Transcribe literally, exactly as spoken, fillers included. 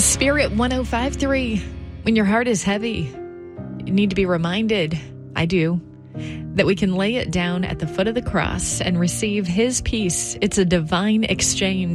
Spirit one oh five three. When your heart is heavy, you need to be reminded, I do, that we can lay it down at the foot of the cross and receive his peace. It's a divine exchange.